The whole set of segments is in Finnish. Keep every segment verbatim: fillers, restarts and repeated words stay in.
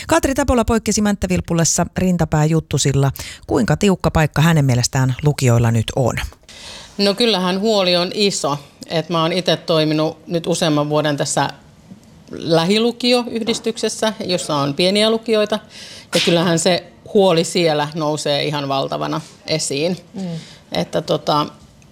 Katri Tapola poikkesi Mänttä-Vilppulassa rintapää juttusilla. Kuinka tiukka paikka hänen mielestään lukioilla nyt on? No kyllähän huoli on iso. Et mä oon itse toiminut nyt useamman vuoden tässä lähilukioyhdistyksessä, jossa on pieniä lukioita. Ja kyllähän se huoli siellä nousee ihan valtavana esiin. Mm. Että tota,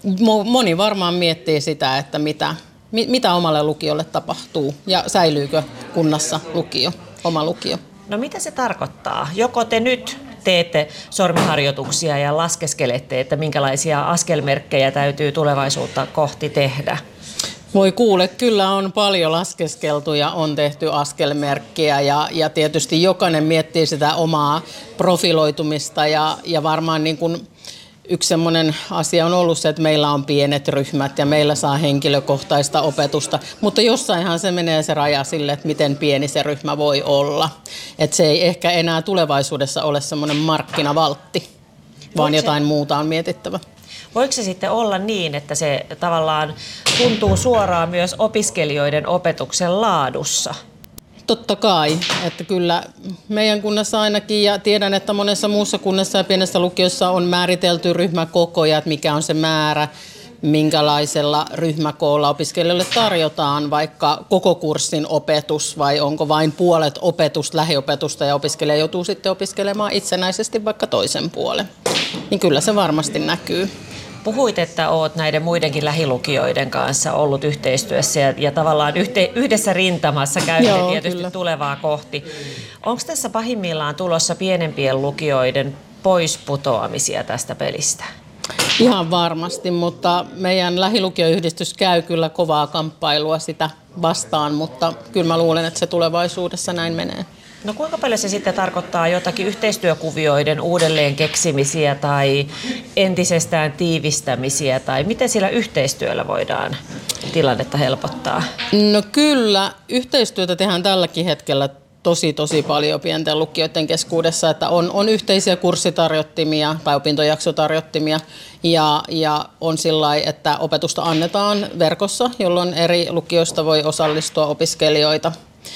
moni varmaan miettii sitä, että mitä, mitä omalle lukiolle tapahtuu ja säilyykö kunnassa lukio, oma lukio. No mitä se tarkoittaa? Joko te nyt teette sormiharjoituksia ja laskeskelette, että minkälaisia askelmerkkejä täytyy tulevaisuutta kohti tehdä? Voi kuule, kyllä on paljon laskeskeltu ja on tehty askelmerkkiä ja, ja tietysti jokainen miettii sitä omaa profiloitumista ja, ja varmaan niin kuin yksi semmoinen asia on ollut se, että meillä on pienet ryhmät ja meillä saa henkilökohtaista opetusta, mutta jossainhan se menee se raja sille, että miten pieni se ryhmä voi olla. Että se ei ehkä enää tulevaisuudessa ole semmoinen markkinavaltti, vaan Voiko jotain se... muuta on mietittävä. Voiko se sitten olla niin, että se tavallaan tuntuu suoraan myös opiskelijoiden opetuksen laadussa? Totta kai, että kyllä meidän kunnassa ainakin ja tiedän, että monessa muussa kunnassa ja pienessä lukiossa on määritelty ryhmäkokoja, että mikä on se määrä, minkälaisella ryhmäkoolla opiskelijoille tarjotaan vaikka koko kurssin opetus vai onko vain puolet opetusta, lähiopetusta ja opiskelija joutuu sitten opiskelemaan itsenäisesti vaikka toisen puolen. Niin kyllä se varmasti näkyy. Puhuit, että olet näiden muidenkin lähilukioiden kanssa ollut yhteistyössä ja, ja tavallaan yhte, yhdessä rintamassa käytte Joo, tietysti kyllä. tulevaa kohti. Onko tässä pahimmillaan tulossa pienempien lukioiden poisputoamisia tästä pelistä? Ihan varmasti, mutta meidän lähilukioyhdistys käy kyllä kovaa kamppailua sitä vastaan, mutta kyllä mä luulen, että se tulevaisuudessa näin menee. No kuinka paljon se sitten tarkoittaa jotakin yhteistyökuvioiden uudelleen keksimisiä tai entisestään tiivistämisiä tai miten sillä yhteistyöllä voidaan tilannetta helpottaa? No kyllä, yhteistyötä tehdään tälläkin hetkellä tosi tosi paljon pienten lukioiden keskuudessa, että on, on yhteisiä kurssitarjottimia tai opintojaksotarjottimia ja, ja on sillä lailla, että opetusta annetaan verkossa, jolloin eri lukioista voi osallistua opiskelijoita.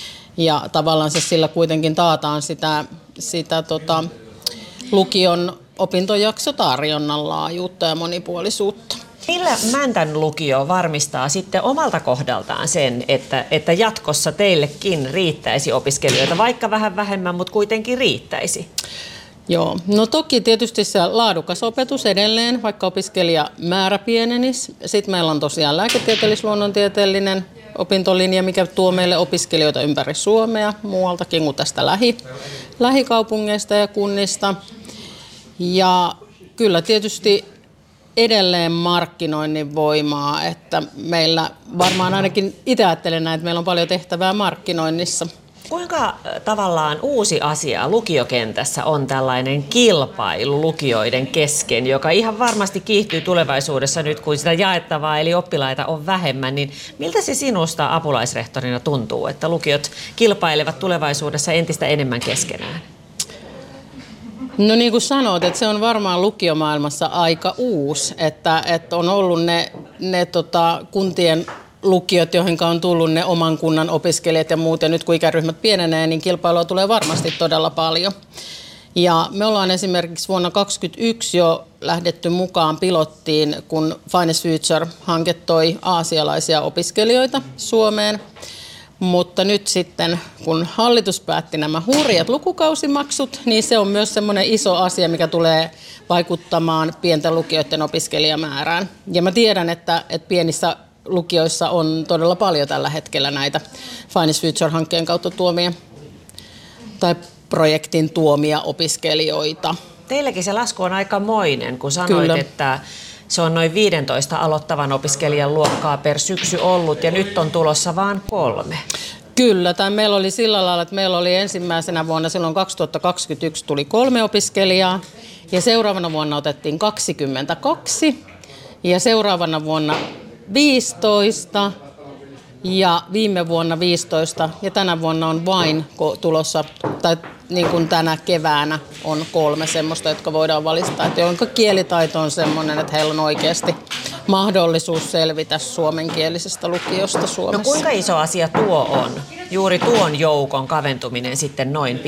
Ja tavallaan se sillä kuitenkin taataan sitä, sitä tota, lukion opintojaksotarjonnan laajuutta ja monipuolisuutta. Millä Mäntän lukio varmistaa sitten omalta kohdaltaan sen, että, että jatkossa teillekin riittäisi opiskelijoita, vaikka vähän vähemmän, mutta kuitenkin riittäisi? Joo, no toki tietysti se laadukas opetus edelleen, vaikka opiskelijamäärä pienenisi. Sitten meillä on tosiaan lääketieteellis-luonnontieteellinen opintolinja, mikä tuo meille opiskelijoita ympäri Suomea, muualtakin kuin tästä lähi, lähikaupungeista ja kunnista. Ja kyllä tietysti edelleen markkinoinnin voimaa, että meillä varmaan ainakin itse ajattelen näin, että meillä on paljon tehtävää markkinoinnissa. Kuinka tavallaan uusi asia lukiokentässä on tällainen kilpailu lukioiden kesken, joka ihan varmasti kiihtyy tulevaisuudessa nyt, kun sitä jaettavaa eli oppilaita on vähemmän, niin miltä se sinusta apulaisrehtorina tuntuu, että lukiot kilpailevat tulevaisuudessa entistä enemmän keskenään? No niin kuin sanoit, että se on varmaan lukiomaailmassa aika uusi, että, että on ollut ne, ne tota, kuntien lukiot, joihin on tullut ne oman kunnan opiskelijat ja muut, ja nyt kun ikäryhmät pienenee, niin kilpailua tulee varmasti todella paljon. Ja me ollaan esimerkiksi vuonna kaksituhattakaksikymmentäyksi jo lähdetty mukaan pilottiin, kun Finest Future-hanke toi aasialaisia opiskelijoita Suomeen. Mutta nyt sitten, kun hallitus päätti nämä hurjat lukukausimaksut, niin se on myös semmoinen iso asia, mikä tulee vaikuttamaan pienten lukioiden opiskelijamäärään. Ja mä tiedän, että, että pienissä lukioissa on todella paljon tällä hetkellä näitä Finest Future-hankkeen kautta tuomia tai projektin tuomia opiskelijoita. Teilläkin se lasku on aikamoinen, kun sanoit, Kyllä. että se on noin viisitoista aloittavan opiskelijan luokkaa per syksy ollut ja nyt on tulossa vain kolme. Kyllä, tai meillä oli sillä lailla, että meillä oli ensimmäisenä vuonna, silloin kaksituhattakaksikymmentäyksi tuli kolme opiskelijaa ja seuraavana vuonna otettiin kaksikymmentäkaksi ja seuraavana vuonna viisitoista ja viime vuonna viisitoista ja tänä vuonna on vain tulossa, tai niin kuin tänä keväänä on kolme semmoista, jotka voidaan valistaa, että jonka kielitaito on semmoinen, että heillä on oikeasti mahdollisuus selvitä suomenkielisestä lukiosta Suomessa. No kuinka iso asia tuo on, juuri tuon joukon kaventuminen sitten noin